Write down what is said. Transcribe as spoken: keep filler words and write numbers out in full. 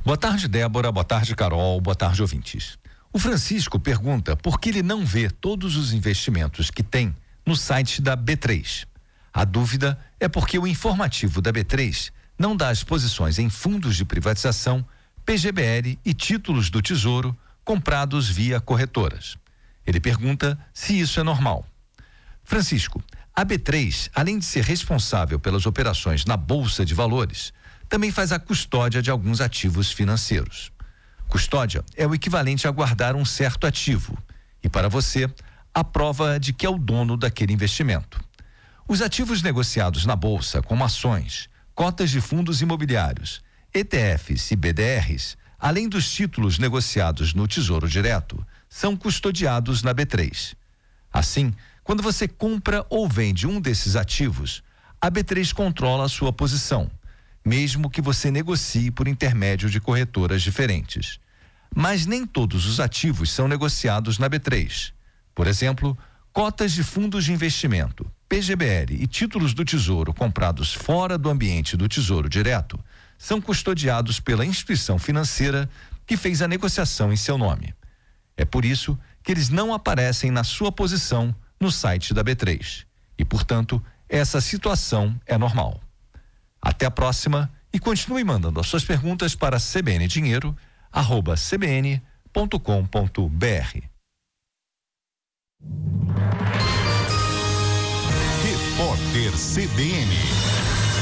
Boa tarde, Débora. Boa tarde, Carol. Boa tarde, ouvintes. O Francisco pergunta por que ele não vê todos os investimentos que tem no site da B três. A dúvida é porque o informativo da B três não dá as posições em fundos de privatização, P G B L e títulos do Tesouro comprados via corretoras. Ele pergunta se isso é normal. Francisco, a B três, além de ser responsável pelas operações na Bolsa de Valores, também faz a custódia de alguns ativos financeiros. Custódia é o equivalente a guardar um certo ativo e, para você, a prova de que é o dono daquele investimento. Os ativos negociados na Bolsa, como ações, cotas de fundos imobiliários, E T Fs e B D Rs, além dos títulos negociados no Tesouro Direto, são custodiados na B três. Assim, quando você compra ou vende um desses ativos, a B três controla a sua posição, mesmo que você negocie por intermédio de corretoras diferentes. Mas nem todos os ativos são negociados na B três. Por exemplo, cotas de fundos de investimento, P G B L e títulos do Tesouro comprados fora do ambiente do Tesouro Direto são custodiados pela instituição financeira que fez a negociação em seu nome. É por isso que eles não aparecem na sua posição no site da B três. E, portanto, essa situação é normal. Até a próxima e continue mandando as suas perguntas para cbndinheiro arroba cbn ponto com ponto br. Repórter C B N.